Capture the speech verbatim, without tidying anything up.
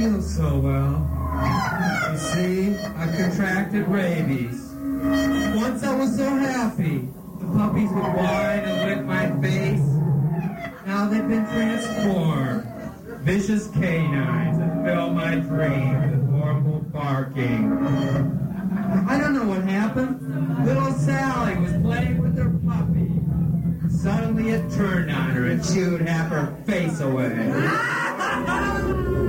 feel so well. You see, I contracted rabies. Once I was so happy. The puppies would whine and lick my face. Now they've been transformed. Vicious canines that fill my dreams with horrible barking. I don't know what happened. Little Sally was playing with her puppy. Suddenly it turned on her and chewed half her face away.